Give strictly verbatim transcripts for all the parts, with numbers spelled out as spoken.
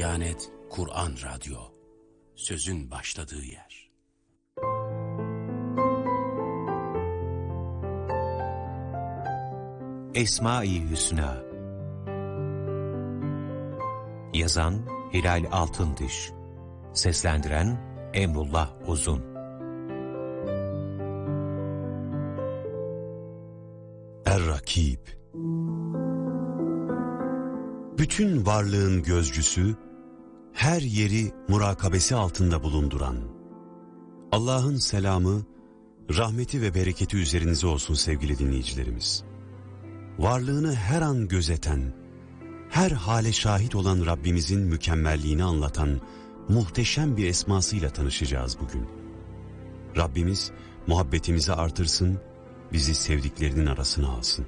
Diyanet Kur'an Radyo, sözün başladığı yer. Esma-i Hüsna. Yazan Hilal Altındiş, seslendiren Emrullah Uzun. Er-Rakib. Bütün varlığın gözcüsü, her yeri murakabesi altında bulunduran, Allah'ın selamı, rahmeti ve bereketi üzerinize olsun sevgili dinleyicilerimiz. Varlığını her an gözeten, her hale şahit olan Rabbimizin mükemmelliğini anlatan muhteşem bir esmasıyla tanışacağız bugün. Rabbimiz muhabbetimizi artırsın, bizi sevdiklerinin arasına alsın.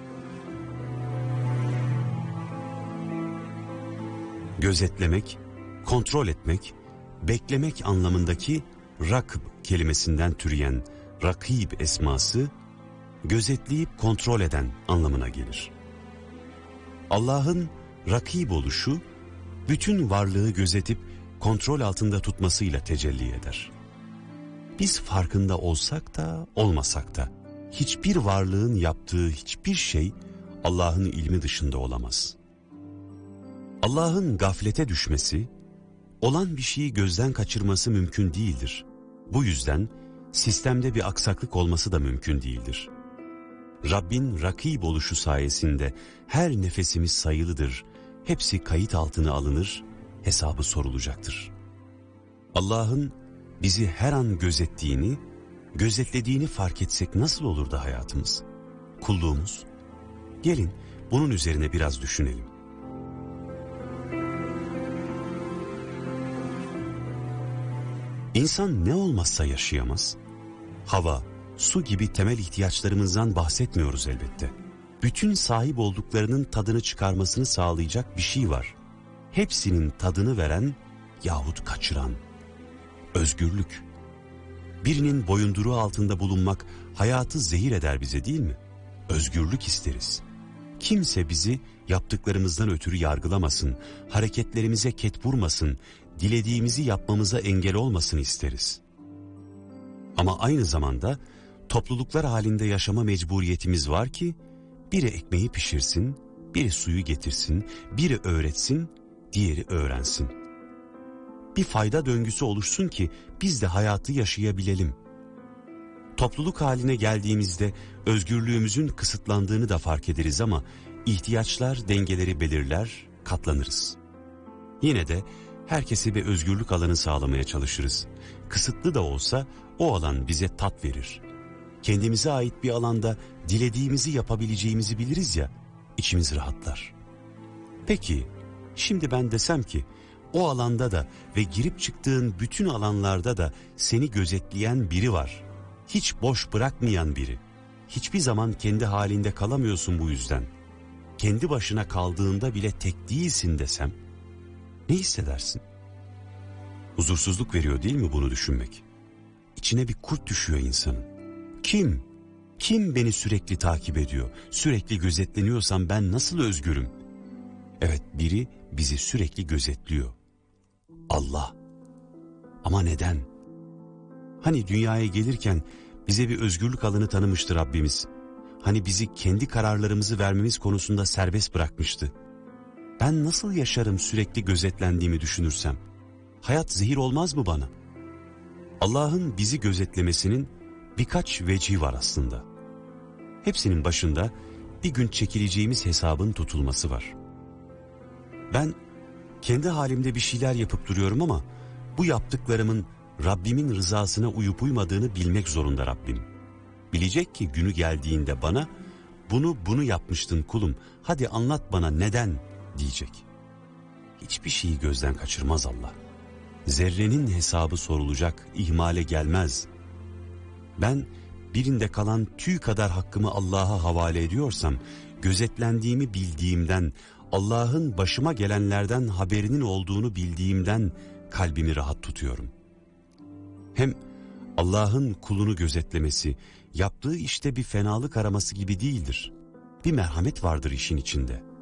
Gözetlemek, kontrol etmek, beklemek anlamındaki rakıb kelimesinden türeyen rakib esması, gözetleyip kontrol eden anlamına gelir. Allah'ın rakib oluşu, bütün varlığı gözetip kontrol altında tutmasıyla tecelli eder. Biz farkında olsak da olmasak da, hiçbir varlığın yaptığı hiçbir şey Allah'ın ilmi dışında olamaz. Allah'ın gaflete düşmesi, olan bir şeyi gözden kaçırması mümkün değildir. Bu yüzden sistemde bir aksaklık olması da mümkün değildir. Rabbin rakib oluşu sayesinde her nefesimiz sayılıdır, hepsi kayıt altına alınır, hesabı sorulacaktır. Allah'ın bizi her an gözettiğini, gözetlediğini fark etsek nasıl olurdu hayatımız, kulluğumuz? Gelin bunun üzerine biraz düşünelim. İnsan ne olmazsa yaşayamaz. Hava, su gibi temel ihtiyaçlarımızdan bahsetmiyoruz elbette. Bütün sahip olduklarının tadını çıkarmasını sağlayacak bir şey var. Hepsinin tadını veren yahut kaçıran. Özgürlük. Birinin boyunduruğu altında bulunmak hayatı zehir eder bize, değil mi? Özgürlük isteriz. Kimse bizi yaptıklarımızdan ötürü yargılamasın, hareketlerimize ket vurmasın, dilediğimizi yapmamıza engel olmasın isteriz. Ama aynı zamanda topluluklar halinde yaşama mecburiyetimiz var ki, biri ekmeği pişirsin, biri suyu getirsin, biri öğretsin, diğeri öğrensin. Bir fayda döngüsü oluşsun ki biz de hayatı yaşayabilelim. Topluluk haline geldiğimizde özgürlüğümüzün kısıtlandığını da fark ederiz ama ihtiyaçlar dengeleri belirler, katlanırız. Yine de herkese bir özgürlük alanı sağlamaya çalışırız. Kısıtlı da olsa o alan bize tat verir. Kendimize ait bir alanda dilediğimizi yapabileceğimizi biliriz ya, içimiz rahatlar. Peki, şimdi ben desem ki, o alanda da ve girip çıktığın bütün alanlarda da seni gözetleyen biri var. Hiç boş bırakmayan biri. Hiçbir zaman kendi halinde kalamıyorsun bu yüzden. Kendi başına kaldığında bile tek değilsin desem, ne hissedersin? Huzursuzluk veriyor değil mi bunu düşünmek? İçine bir kurt düşüyor insanın. Kim? Kim beni sürekli takip ediyor? Sürekli gözetleniyorsam ben nasıl özgürüm? Evet, biri bizi sürekli gözetliyor. Allah. Ama neden? Hani dünyaya gelirken bize bir özgürlük alanı tanımıştı Rabbimiz. Hani bizi kendi kararlarımızı vermemiz konusunda serbest bırakmıştı. Ben nasıl yaşarım sürekli gözetlendiğimi düşünürsem? Hayat zehir olmaz mı bana? Allah'ın bizi gözetlemesinin birkaç vecihi var aslında. Hepsinin başında bir gün çekileceğimiz hesabın tutulması var. Ben kendi halimde bir şeyler yapıp duruyorum ama bu yaptıklarımın Rabbimin rızasına uyup uymadığını bilmek zorunda Rabbim. Bilecek ki günü geldiğinde bana bunu bunu yapmıştın kulum, hadi anlat bana neden diyecek. Hiçbir şeyi gözden kaçırmaz Allah. Zerrenin hesabı sorulacak, ihmale gelmez. Ben birinde kalan tüy kadar hakkımı Allah'a havale ediyorsam, gözetlendiğimi bildiğimden, Allah'ın başıma gelenlerden haberinin olduğunu bildiğimden kalbimi rahat tutuyorum. Hem Allah'ın kulunu gözetlemesi, yaptığı işte bir fenalık araması gibi değildir. Bir merhamet vardır işin içinde.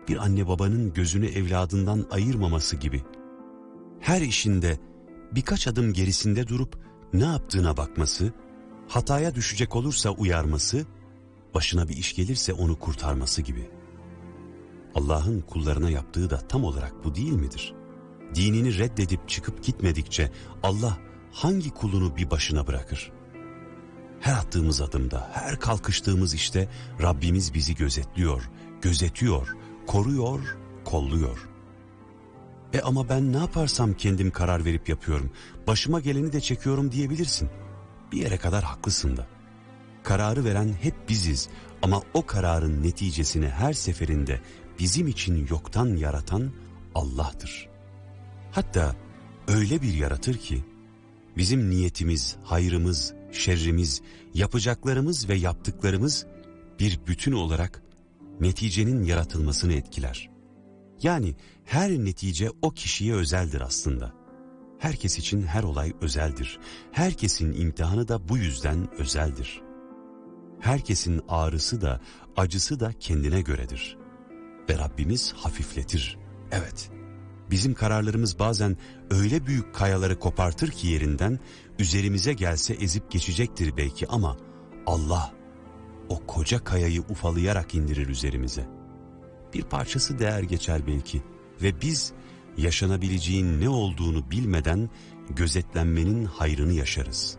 bir anne babanın gözünü evladından ayırmaması gibi. Her işinde birkaç adım gerisinde durup ne yaptığına bakması, hataya düşecek olursa uyarması, başına bir iş gelirse onu kurtarması gibi. Allah'ın kullarına yaptığı da tam olarak bu değil midir? Dinini reddedip çıkıp gitmedikçe Allah hangi kulunu bir başına bırakır? Her attığımız adımda, her kalkıştığımız işte Rabbimiz bizi gözetliyor, gözetiyor, koruyor, kolluyor. E ama ben ne yaparsam kendim karar verip yapıyorum, başıma geleni de çekiyorum diyebilirsin. Bir yere kadar haklısın da. Kararı veren hep biziz ama o kararın neticesini her seferinde bizim için yoktan yaratan Allah'tır. Hatta öyle bir yaratır ki bizim niyetimiz, hayrımız, şerrimiz, yapacaklarımız ve yaptıklarımız bir bütün olarak neticenin yaratılmasını etkiler. Yani her netice o kişiye özeldir aslında. Herkes için her olay özeldir. Herkesin imtihanı da bu yüzden özeldir. Herkesin ağrısı da acısı da kendine göredir. Ve Rabbimiz hafifletir. Evet, bizim kararlarımız bazen öyle büyük kayaları kopartır ki yerinden, üzerimize gelse ezip geçecektir belki ama Allah o koca kayayı ufalayarak indirir üzerimize. Bir parçası değer geçer belki ve biz yaşanabileceğin ne olduğunu bilmeden gözetlenmenin hayrını yaşarız.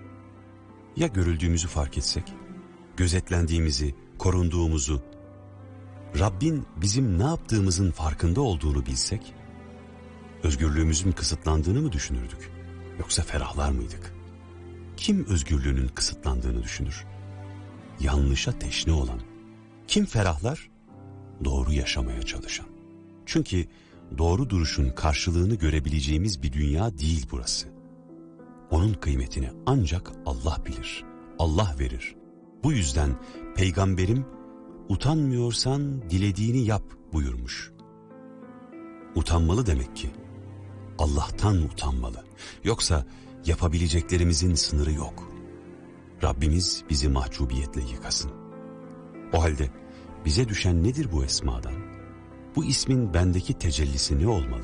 Ya görüldüğümüzü fark etsek, gözetlendiğimizi, korunduğumuzu, Rabbin bizim ne yaptığımızın farkında olduğunu bilsek, özgürlüğümüzün kısıtlandığını mı düşünürdük? Yoksa ferahlar mıydık? Kim özgürlüğünün kısıtlandığını düşünür? Yanlışa teşne olan. Kim ferahlar? Doğru yaşamaya çalışan. Çünkü doğru duruşun karşılığını görebileceğimiz bir dünya değil burası. Onun kıymetini ancak Allah bilir, Allah verir. Bu yüzden Peygamberim, utanmıyorsan dilediğini yap buyurmuş. Utanmalı demek ki Allah'tan utanmalı. Yoksa yapabileceklerimizin sınırı yok. Rabbimiz bizi mahcubiyetle yıkasın. O halde bize düşen nedir bu esmadan? Bu ismin bendeki tecellisi ne olmalı?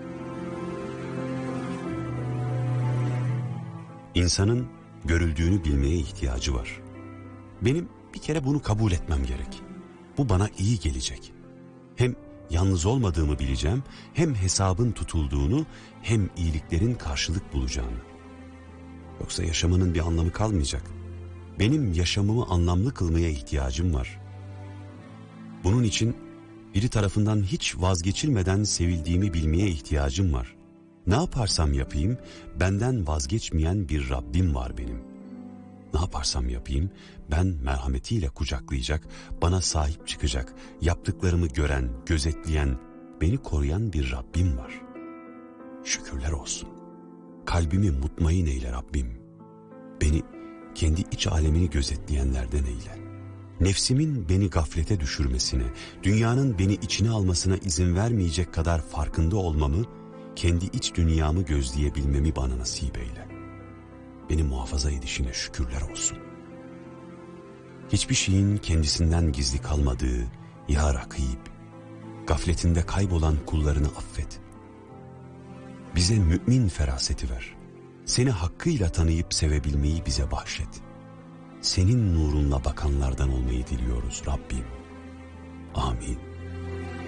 İnsanın görüldüğünü bilmeye ihtiyacı var. Benim bir kere bunu kabul etmem gerek. Bu bana iyi gelecek. Hem yalnız olmadığımı bileceğim, hem hesabın tutulduğunu, hem iyiliklerin karşılık bulacağını. Yoksa yaşamının bir anlamı kalmayacak. Benim yaşamımı anlamlı kılmaya ihtiyacım var. Bunun için biri tarafından hiç vazgeçilmeden sevildiğimi bilmeye ihtiyacım var. Ne yaparsam yapayım, benden vazgeçmeyen bir Rabbim var benim. Ne yaparsam yapayım, ben merhametiyle kucaklayacak, bana sahip çıkacak, yaptıklarımı gören, gözetleyen, beni koruyan bir Rabbim var. Şükürler olsun. Kalbimi mutmain eyle Rabbim. Beni kendi iç alemini gözetleyenlerden eyle. Nefsimin beni gaflete düşürmesine, dünyanın beni içine almasına izin vermeyecek kadar farkında olmamı, kendi iç dünyamı gözleyebilmemi bana nasip eyle. Beni muhafaza edişine şükürler olsun. Hiçbir şeyin kendisinden gizli kalmadığı ya Rakib, gafletinde kaybolan kullarını affet. Bize mümin feraseti ver. Seni hakkıyla tanıyıp sevebilmeyi bize bahşet. Senin nurunla bakanlardan olmayı diliyoruz Rabbim. Amin.